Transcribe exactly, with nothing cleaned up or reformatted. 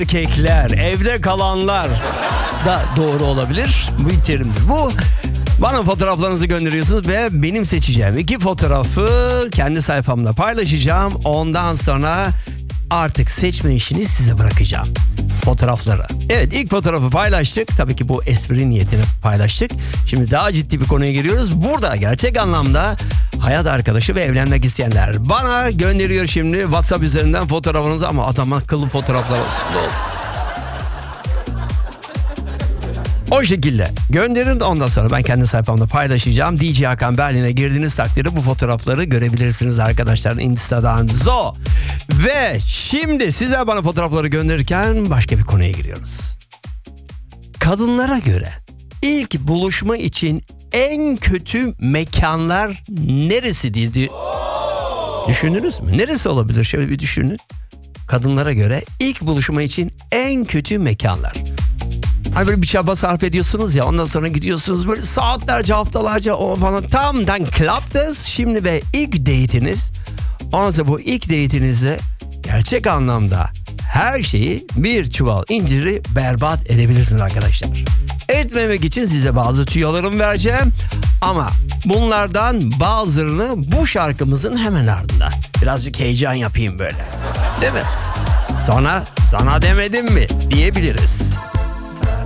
erkekler, evde kalanlar da doğru olabilir. Bu bir terimdir. Bu bana fotoğraflarınızı gönderiyorsunuz ve benim seçeceğim iki fotoğrafı kendi sayfamda paylaşacağım. Ondan sonra artık seçme işini size bırakacağım. Fotoğrafları. Evet, ilk fotoğrafı paylaştık. Tabii ki bu espri niyetine paylaştık. Şimdi daha ciddi bir konuya giriyoruz. Burada gerçek anlamda hayat arkadaşı ve evlenmek isteyenler bana gönderiyor şimdi WhatsApp üzerinden fotoğrafınızı, ama adam akıllı fotoğraflar olsun. Ne olur. O şekilde gönderin, ondan sonra ben kendi sayfamda paylaşacağım. D J Hakan Berlin'e girdiğiniz takdirde bu fotoğrafları görebilirsiniz arkadaşlar Insta'dan. Zo. Ve şimdi size bana fotoğrafları gönderirken başka bir konuya giriyoruz. Kadınlara göre ilk buluşma için en kötü mekanlar neresidir diye düşündünüz mü? Neresi olabilir? Şöyle bir düşünün. Kadınlara göre ilk buluşma için en kötü mekanlar. Hani böyle bir çaba sarf ediyorsunuz ya, ondan sonra gidiyorsunuz böyle saatlerce, haftalarca o falan. Tam dan club'dayız şimdi ve ilk date'iniz. Ondan sonra bu ilk date'inizde gerçek anlamda her şeyi, bir çuval inciri berbat edebilirsiniz arkadaşlar. Etmemek için size bazı tüyolarımı vereceğim. Ama bunlardan bazılarını bu şarkımızın hemen ardından. Birazcık heyecan yapayım böyle. Değil mi? Sonra sana demedim mi diyebiliriz.